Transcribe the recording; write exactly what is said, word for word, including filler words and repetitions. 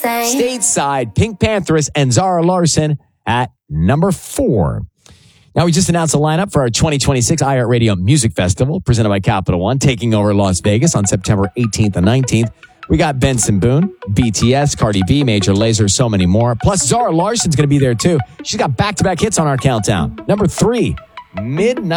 say. Stateside, Pink Panthers and Zara Larsson at number four. Now, we just announced a lineup for our twenty twenty-six iHeartRadio Music Festival, presented by Capital One, taking over Las Vegas on September eighteenth and nineteenth. We got Benson Boone, B T S, Cardi B, Major Lazer, so many more. Plus, Zara Larsson's going to be there, too. She's got back-to-back hits on our countdown. Number three, Midnight.